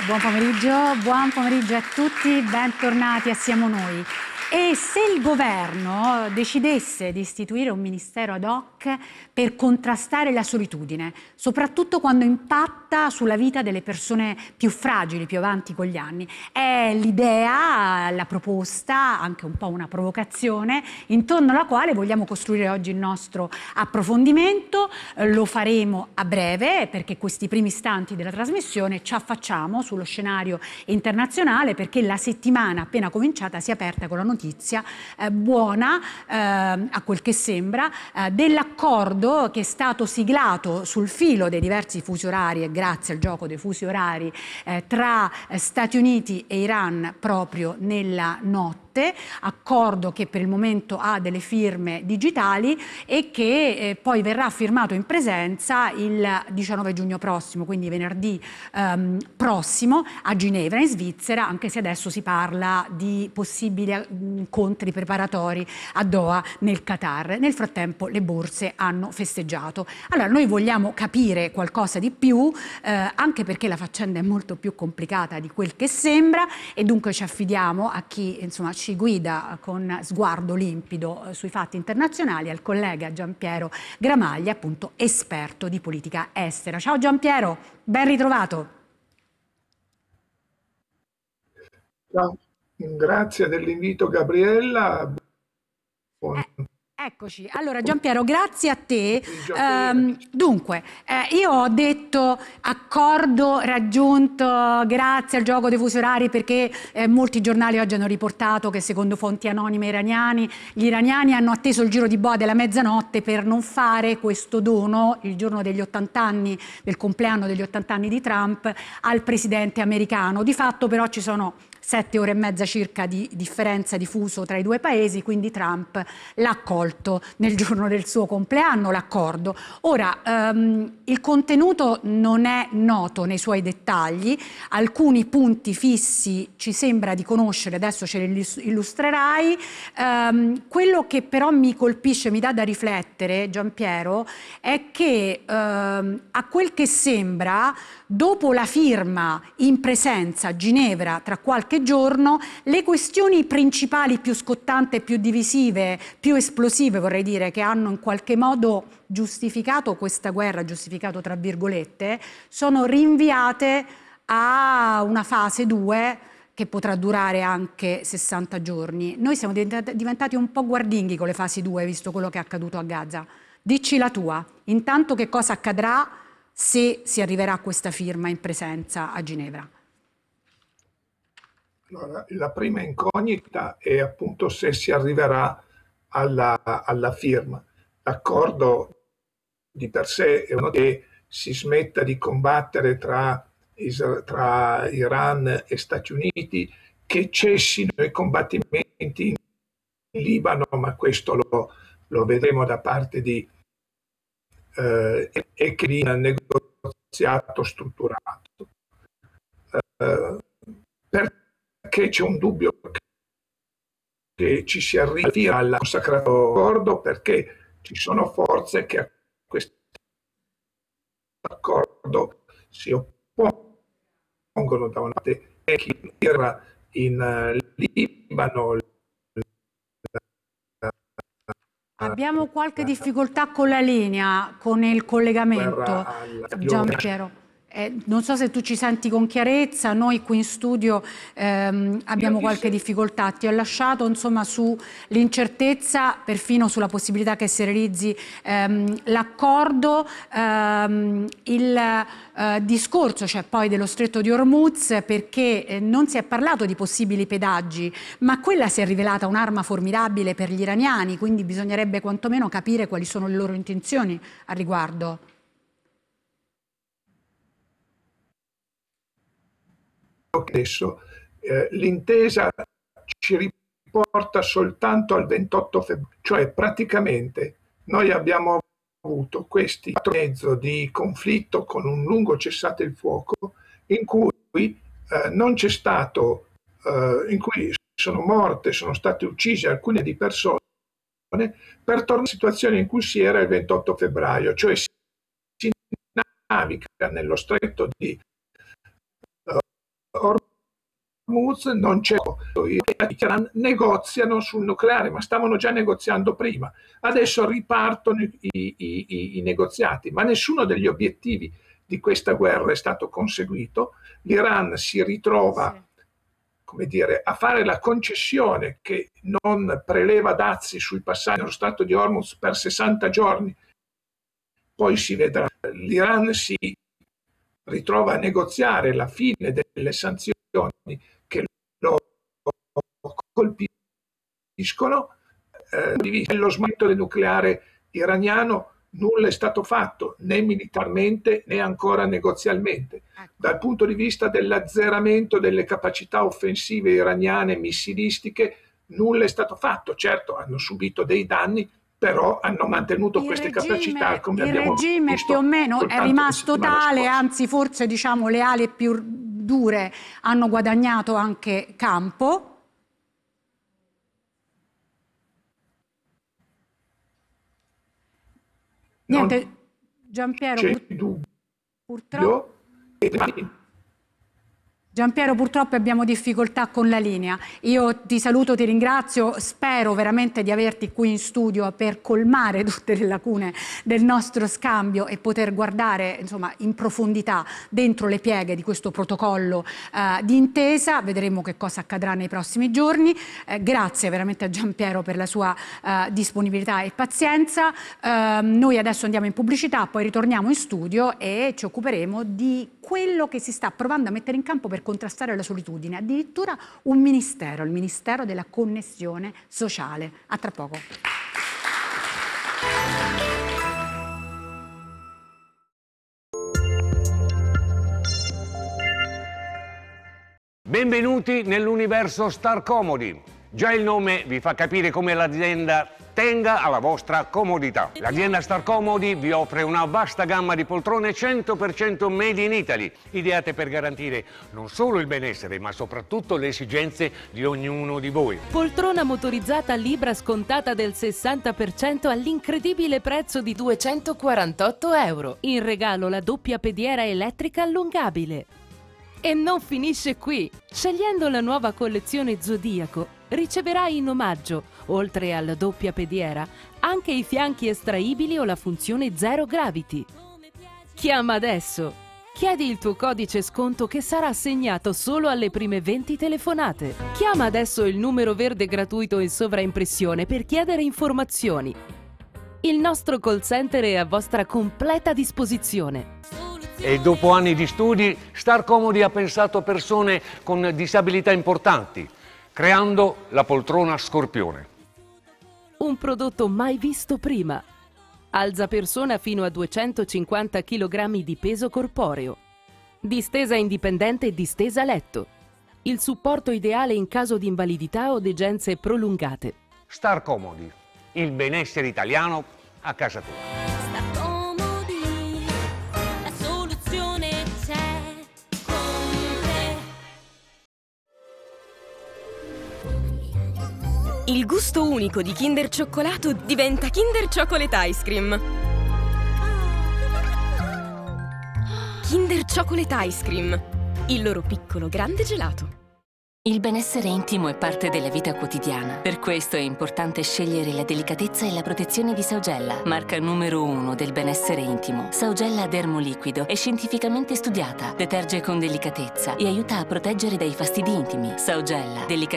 buon pomeriggio a tutti, bentornati a Siamo Noi. E se il governo decidesse di istituire un ministero ad hoc per contrastare la solitudine, soprattutto quando impatta sulla vita delle persone più fragili, più avanti con gli anni, è l'idea, la proposta, anche un po' una provocazione, intorno alla quale vogliamo costruire oggi il nostro approfondimento. Lo faremo a breve perché questi primi istanti della trasmissione ci affacciamo sullo scenario internazionale, perché la settimana appena cominciata si è aperta con la notizia buona, a quel che sembra, dell'accordo che è stato siglato sul filo dei diversi fusi orari e grazie al gioco dei fusi orari tra Stati Uniti e Iran proprio nella notte. Accordo che per il momento ha delle firme digitali e che poi verrà firmato in presenza il 19 giugno prossimo, quindi venerdì prossimo a Ginevra in Svizzera, anche se adesso si parla di possibili incontri preparatori a Doha nel Qatar. Nel frattempo le borse hanno festeggiato. Allora noi vogliamo capire qualcosa di più, anche perché la faccenda è molto più complicata di quel che sembra e dunque ci affidiamo a chi insomma ci guida con sguardo limpido sui fatti internazionali, al collega Giampiero Gramaglia, appunto esperto di politica estera. Ciao Giampiero, ben ritrovato. Ciao, grazie dell'invito Gabriella. Eccoci, allora Giampiero, grazie a te. Dunque, io ho detto accordo raggiunto grazie al gioco dei fusi orari perché molti giornali oggi hanno riportato che secondo fonti anonime iraniani, gli iraniani hanno atteso il giro di boa della mezzanotte per non fare questo dono il giorno degli 80 anni, del compleanno degli 80 anni di Trump, al presidente americano. Di fatto però ci sono 7 ore e mezza circa di differenza di fuso tra i due paesi, quindi Trump l'ha accolto nel giorno del suo compleanno, l'accordo. Ora, il contenuto non è noto nei suoi dettagli, alcuni punti fissi ci sembra di conoscere, adesso ce li illustrerai. Quello che però mi colpisce, mi dà da riflettere, Giampiero, è che a quel che sembra, dopo la firma in presenza a Ginevra tra qualche giorno, le questioni principali più scottanti, più divisive, più esplosive, vorrei dire, che hanno in qualche modo giustificato questa guerra, giustificato tra virgolette, sono rinviate a una fase 2 che potrà durare anche 60 giorni. Noi siamo diventati un po' guardinghi con le fasi 2, visto quello che è accaduto a Gaza. Dici la tua. Intanto che cosa accadrà se si arriverà a questa firma in presenza a Ginevra? Allora, la prima incognita è appunto se si arriverà alla firma. L'accordo di per sé è uno che si smetta di combattere tra Iran e Stati Uniti, che cessino i combattimenti in Libano, ma questo lo vedremo da parte di e che di un negoziato strutturato. Perché c'è un dubbio che ci si arrivi al consacrato accordo? Perché ci sono forze che a questo accordo si oppongono da una parte e chi era in Libano. Abbiamo qualche difficoltà con la linea, con il collegamento, Giampiero. Non so se tu ci senti con chiarezza, noi qui in studio abbiamo qualche difficoltà. Ti ho lasciato insomma sull'incertezza, perfino sulla possibilità che si realizzi l'accordo, il discorso cioè poi dello stretto di Hormuz, perché non si è parlato di possibili pedaggi, ma quella si è rivelata un'arma formidabile per gli iraniani, quindi bisognerebbe quantomeno capire quali sono le loro intenzioni a riguardo. Adesso l'intesa ci riporta soltanto al 28 febbraio, cioè praticamente noi abbiamo avuto questi 4 anni e mezzo di conflitto con un lungo cessate il fuoco in cui non c'è stato, in cui sono morte, sono state uccise alcune di persone per tornare alla situazione in cui si era il 28 febbraio, cioè si naviga nello stretto di Hormuz non c'è. Iran negoziano sul nucleare, ma stavano già negoziando prima. Adesso ripartono i negoziati, ma nessuno degli obiettivi di questa guerra è stato conseguito. L'Iran si ritrova, come dire, a fare la concessione che non preleva dazi sui passaggi nello Strato di Hormuz per 60 giorni, poi si vedrà. L'Iran si ritrova a negoziare la fine delle sanzioni che lo colpiscono. Lo smantellamento del nucleare iraniano nulla è stato fatto, né militarmente né ancora negozialmente. Dal punto di vista dell'azzeramento delle capacità offensive iraniane missilistiche, nulla è stato fatto. Certo, hanno subito dei danni, però hanno mantenuto queste capacità, come abbiamo visto. Il regime più o meno è rimasto tale, anzi forse diciamo le ali più dure hanno guadagnato anche campo. Niente, Giampiero, Giampiero, purtroppo abbiamo difficoltà con la linea. Io ti saluto, ti ringrazio, spero veramente di averti qui in studio per colmare tutte le lacune del nostro scambio e poter guardare, insomma, in profondità dentro le pieghe di questo protocollo di intesa. Vedremo che cosa accadrà nei prossimi giorni. Grazie veramente a Giampiero per la sua disponibilità e pazienza. Noi adesso andiamo in pubblicità, poi ritorniamo in studio e ci occuperemo di quello che si sta provando a mettere in campo per contrastare la solitudine, addirittura un ministero, il Ministero della Connessione Sociale. A tra poco. Benvenuti nell'universo Star Comodi. Già il nome vi fa capire come l'azienda tenga alla vostra comodità. L'azienda Star Comodi vi offre una vasta gamma di poltrone 100% made in Italy, ideate per garantire non solo il benessere, ma soprattutto le esigenze di ognuno di voi. Poltrona motorizzata Libra scontata del 60% all'incredibile prezzo di 248 euro. In regalo la doppia pediera elettrica allungabile. E non finisce qui! Scegliendo la nuova collezione Zodiaco, riceverai in omaggio, oltre alla doppia pediera, anche i fianchi estraibili o la funzione Zero Gravity. Chiama adesso! Chiedi il tuo codice sconto che sarà assegnato solo alle prime 20 telefonate. Chiama adesso il numero verde gratuito in sovraimpressione per chiedere informazioni. Il nostro call center è a vostra completa disposizione. E dopo anni di studi, Star Comodi ha pensato a persone con disabilità importanti, creando la poltrona Scorpione. Un prodotto mai visto prima. Alza persona fino a 250 kg di peso corporeo. Distesa indipendente e distesa letto. Il supporto ideale in caso di invalidità o degenze prolungate. Star Comodi, il benessere italiano a casa tua. Il gusto unico di Kinder Cioccolato diventa Kinder Chocolate Ice Cream. Kinder Chocolate Ice Cream, il loro piccolo grande gelato. Il benessere intimo è parte della vita quotidiana. Per questo è importante scegliere la delicatezza e la protezione di Saugella, marca numero 1 del benessere intimo. Saugella Dermoliquido è scientificamente studiata, deterge con delicatezza e aiuta a proteggere dai fastidi intimi. Saugella, delicatezza